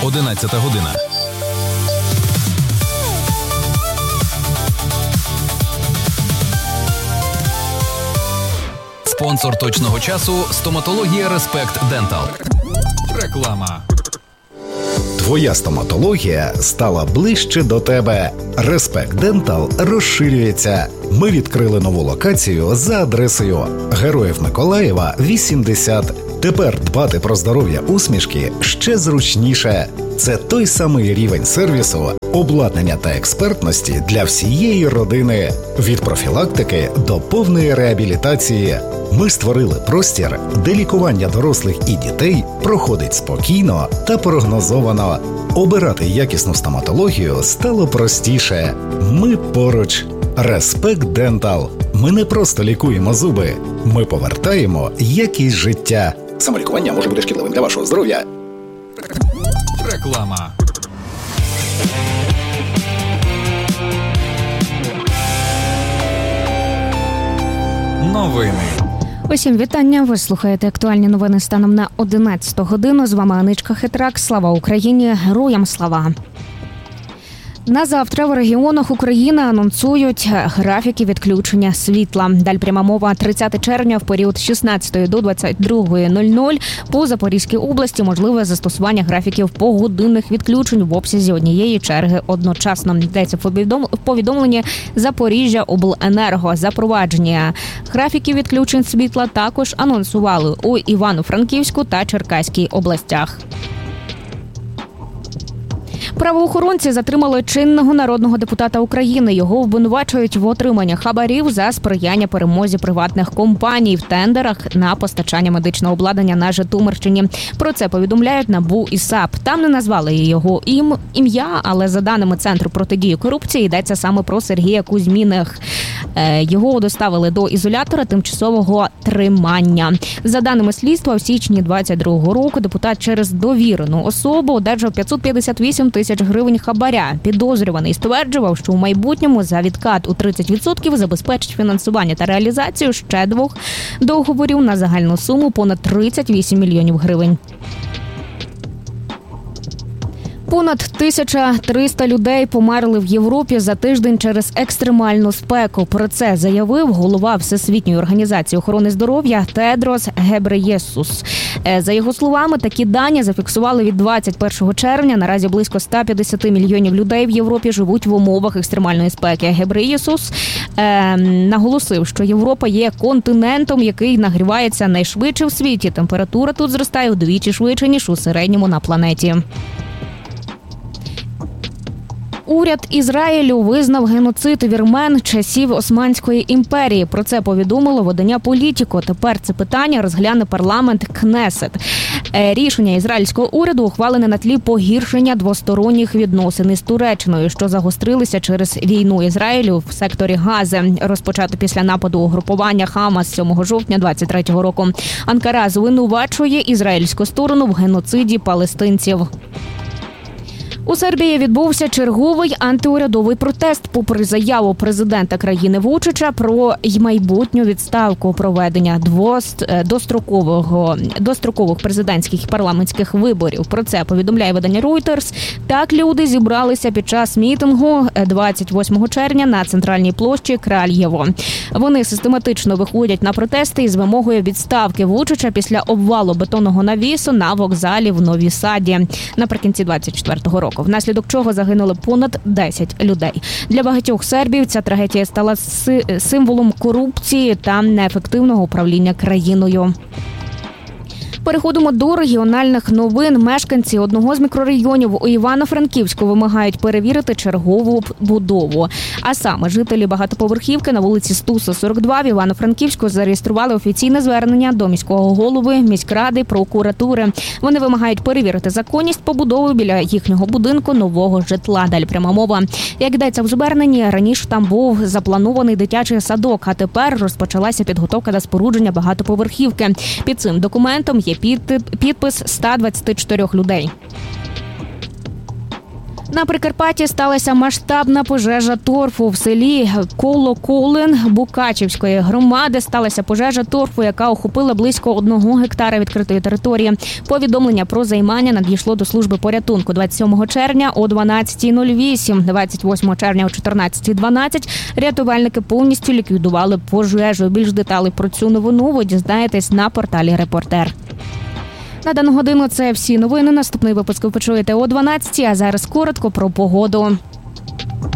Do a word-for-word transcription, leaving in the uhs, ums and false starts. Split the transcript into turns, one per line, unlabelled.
одинадцята година. Спонсор точного часу – стоматологія Респект Дентал. Реклама.
Твоя стоматологія стала ближче до тебе. Респект Дентал розширюється. Ми відкрили нову локацію за адресою Героїв Миколаєва, вісімдесят. Тепер дбати про здоров'я усмішки ще зручніше. Це той самий рівень сервісу, обладнання та експертності для всієї родини. Від профілактики до повної реабілітації. Ми створили простір, де лікування дорослих і дітей проходить спокійно та прогнозовано. Обирати якісну стоматологію стало простіше. Ми поруч. Респект Дентал. Ми не просто лікуємо зуби. Ми повертаємо якість життя. Самолікування може бути шкідливим для вашого здоров'я.
Реклама. Новини.
Усім вітання. Ви слухаєте актуальні новини станом на одинадцяту годину. З вами Аничка Хитрак. Слава Україні! Героям слава! На завтра в регіонах України анонсують графіки відключення світла. Далі пряма мова тридцятого червня в період з шістнадцятої до двадцять другої нуль нуль по Запорізькій області можливе застосування графіків погодинних відключень в обсязі однієї черги одночасно. Йдеться в повідомленні Запоріжжяобленерго. Запровадження графіків відключень світла також анонсували у Івано-Франківську та Черкаській областях. Правоохоронці затримали чинного народного депутата України. Його обвинувачують в отриманні хабарів за сприяння перемозі приватних компаній в тендерах на постачання медичного обладнання на Житомирщині. Про це повідомляють НАБУ і САП. Там не назвали його ім, ім'я, але за даними Центру протидії корупції йдеться саме про Сергія Кузьміних. Його доставили до ізолятора тимчасового тримання. За даними слідства, в січні двадцять другого року депутат через довірену особу одержав п'ятсот п'ятдесят вісім тисяч гривень хабаря. Підозрюваний стверджував, що у майбутньому за відкат у тридцять відсотків забезпечить фінансування та реалізацію ще двох договорів на загальну суму понад тридцять вісім мільйонів гривень. Понад тисяча триста людей померли в Європі за тиждень через екстремальну спеку. Про це заявив голова Всесвітньої організації охорони здоров'я Тедрос Гебреєсус. За його словами, такі дані зафіксували від двадцять першого червня. Наразі близько сто п'ятдесят мільйонів людей в Європі живуть в умовах екстремальної спеки. Гебреєсус е, наголосив, що Європа є континентом, який нагрівається найшвидше в світі. Температура тут зростає вдвічі швидше, ніж у середньому на планеті. Уряд Ізраїлю визнав геноцид вірмен часів Османської імперії. Про це повідомило видання «Політіко». Тепер це питання розгляне парламент Кнесет. Рішення ізраїльського уряду ухвалене на тлі погіршення двосторонніх відносин із Туреччиною, що загострилися через війну Ізраїлю в секторі Гази, розпочато після нападу угрупування Хамас сьомого жовтня двадцять третього року. Анкара звинувачує ізраїльську сторону в геноциді палестинців. У Сербії відбувся черговий антиурядовий протест попри заяву президента країни Вучича про майбутню відставку проведення двост, дострокового, дострокових президентських і парламентських виборів. Про це повідомляє видання Reuters. Так люди зібралися під час мітингу двадцять восьмого червня на центральній площі Кральєво. Вони систематично виходять на протести із вимогою відставки Вучича після обвалу бетонного навісу на вокзалі в Новій Саді наприкінці двадцять четвертого року. Внаслідок чого загинули понад десять людей. Для багатьох сербів ця трагедія стала символом корупції та неефективного управління країною. Переходимо до регіональних новин. Мешканці одного з мікрорайонів у Івано-Франківську вимагають перевірити чергову будову. А саме жителі багатоповерхівки на вулиці Стуса, сорок два в Івано-Франківську зареєстрували офіційне звернення до міського голови, міськради, прокуратури. Вони вимагають перевірити законність побудови біля їхнього будинку нового житла. Далі пряма мова. Як йдеться в зверненні, раніше там був запланований дитячий садок, а тепер розпочалася підготовка до спорудження багатоповерхівки. Під цим документом є підпис ста двадцяти чотирьох людей. На Прикарпатті сталася масштабна пожежа торфу. В селі Колоколин Букачівської громади сталася пожежа торфу, яка охопила близько одного гектара відкритої території. Повідомлення про займання надійшло до служби порятунку двадцять сьомого червня о дванадцятій нуль вісім. двадцять восьмого червня о чотирнадцятій дванадцять рятувальники повністю ліквідували пожежу. Більш деталей про цю новину ви дізнаєтесь на порталі «Репортер». На дану годину це всі новини. Наступний випуск ви почуєте о дванадцятій, а зараз коротко про погоду.